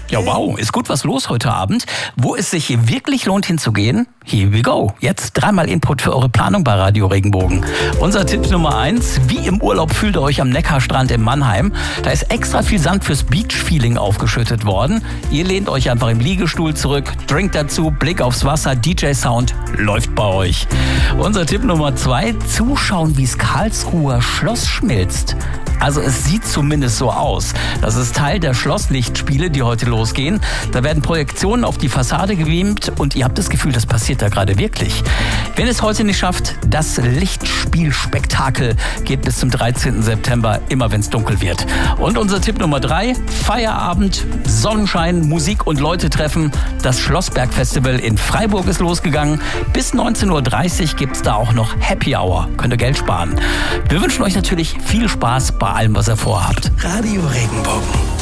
Ja, wow, ist gut was los heute Abend. Wo es sich wirklich lohnt hinzugehen? Here we go. Jetzt dreimal Input für eure Planung bei Radio Regenbogen. Unser Tipp Nummer 1, wie im Urlaub fühlt ihr euch am Neckarstrand in Mannheim. Da ist extra viel Sand fürs Beach-Feeling aufgeschüttet worden. Ihr lehnt euch einfach im Liegestuhl zurück, Drink dazu, Blick aufs Wasser, DJ-Sound läuft bei euch. Unser Tipp Nummer 2, zuschauen, wie's Karlsruher Schloss schmilzt. Also es sieht zumindest so aus. Das ist Teil der Schlosslichtspiele, die heute losgehen. Da werden Projektionen auf die Fassade gebeamt und ihr habt das Gefühl, das passiert da gerade wirklich. Wenn ihr es heute nicht schafft, das Lichtspielspektakel geht bis zum 13. September, immer wenn es dunkel wird. Und unser Tipp Nummer 3, Feierabend, Sonnenschein, Musik und Leute treffen. Das Schlossberg-Festival in Freiburg ist losgegangen. Bis 19.30 Uhr gibt es da auch noch Happy Hour. Könnt ihr Geld sparen. Wir wünschen euch natürlich viel Spaß bei allem, was ihr vorhabt. Radio Regenbogen.